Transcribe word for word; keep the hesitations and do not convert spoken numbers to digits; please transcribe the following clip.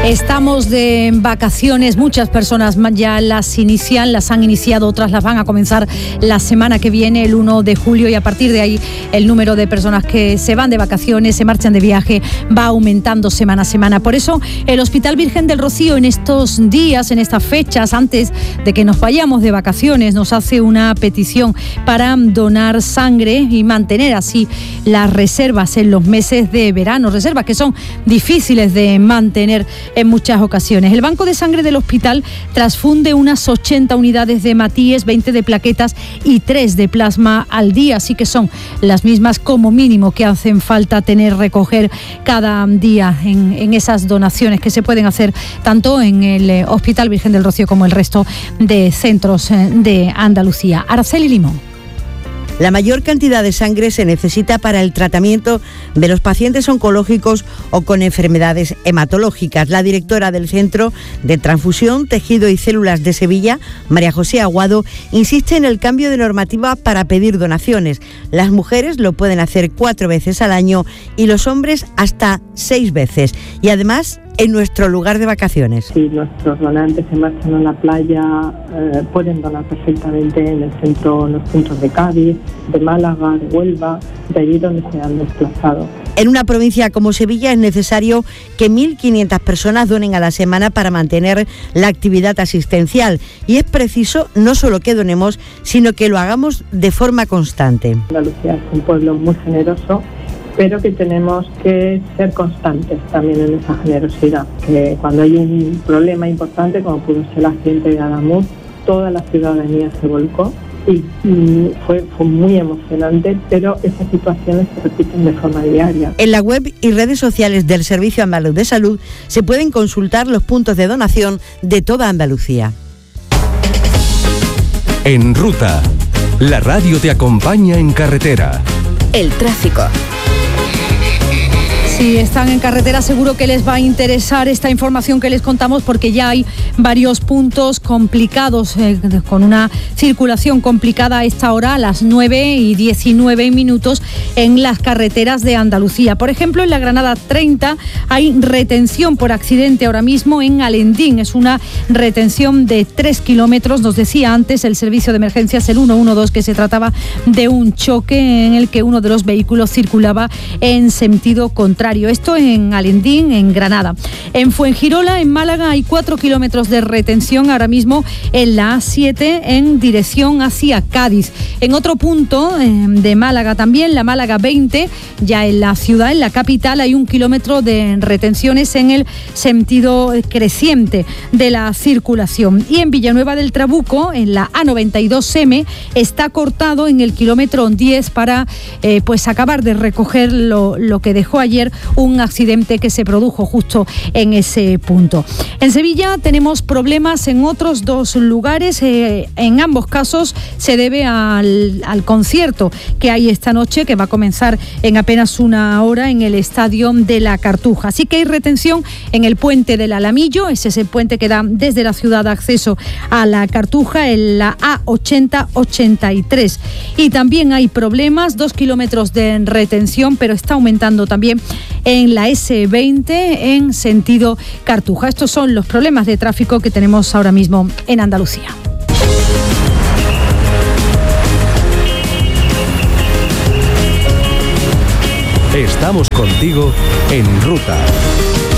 Estamos de vacaciones, muchas personas ya las inician, las han iniciado, otras las van a comenzar la semana que viene, el uno de julio, y a partir de ahí el número de personas que se van de vacaciones, se marchan de viaje, va aumentando semana a semana. Por eso el Hospital Virgen del Rocío en estos días, en estas fechas, antes de que nos vayamos de vacaciones, nos hace una petición para donar sangre y mantener así las reservas en los meses de verano, reservas que son difíciles de mantener en muchas ocasiones. El Banco de Sangre del hospital transfunde unas ochenta unidades de hematíes, veinte de plaquetas y tres de plasma al día, así que son las mismas como mínimo que hacen falta tener, recoger cada día en, en esas donaciones que se pueden hacer tanto en el Hospital Virgen del Rocío como el resto de centros de Andalucía. Araceli Limón. La mayor cantidad de sangre se necesita para el tratamiento de los pacientes oncológicos o con enfermedades hematológicas. La directora del Centro de Transfusión, Tejido y Células de Sevilla, María José Aguado, insiste en el cambio de normativa para pedir donaciones. Las mujeres lo pueden hacer cuatro veces al año y los hombres hasta seis veces. Y además, en nuestro lugar de vacaciones. Si nuestros donantes se marchan a la playa, eh, pueden donar perfectamente en el centro, en los puntos de Cádiz, de Málaga, de Huelva, de allí donde se han desplazado. En una provincia como Sevilla es necesario que mil quinientas personas donen a la semana para mantener la actividad asistencial, y es preciso no solo que donemos, sino que lo hagamos de forma constante. Andalucía es un pueblo muy generoso, pero que tenemos que ser constantes también en esa generosidad, que cuando hay un problema importante, como pudo ser el accidente de Adamuz, toda la ciudadanía se volcó y, y fue, fue muy emocionante, pero esas situaciones se repiten de forma diaria. En la web y redes sociales del Servicio Andaluz de Salud se pueden consultar los puntos de donación de toda Andalucía. En Ruta, la radio te acompaña en carretera. El tráfico. Si están en carretera, seguro que les va a interesar esta información que les contamos, porque ya hay varios puntos complicados, eh, con una circulación complicada a esta hora, a las nueve y diecinueve minutos, en las carreteras de Andalucía. Por ejemplo, en la Granada treinta hay retención por accidente ahora mismo en Alendín. Es una retención de tres kilómetros. Nos decía antes el servicio de emergencias, el ciento doce, que se trataba de un choque en el que uno de los vehículos circulaba en sentido contrario. Esto en Alendín, en Granada. En Fuengirola, en Málaga, hay cuatro kilómetros de retención ahora mismo en la A siete en dirección hacia Cádiz. En otro punto eh, de Málaga también, la Málaga veinte, ya en la ciudad, en la capital, hay un kilómetro de retenciones en el sentido creciente de la circulación. Y en Villanueva del Trabuco, en la A noventa y dos eme, está cortado en el kilómetro diez para eh, pues acabar de recoger lo, lo que dejó ayer un accidente que se produjo justo en ese punto. En Sevilla tenemos problemas en otros dos lugares. Eh, en ambos casos se debe al, al concierto que hay esta noche, que va a comenzar en apenas una hora en el Estadio de la Cartuja. Así que hay retención en el puente del Alamillo, ese es el puente que da desde la ciudad acceso a la Cartuja, en la A ochenta ochenta y tres. Y también hay problemas, dos kilómetros de retención, pero está aumentando también en la ese veinte en sentido Cartuja. Estos son los problemas de tráfico que tenemos ahora mismo en Andalucía. Estamos contigo en Ruta.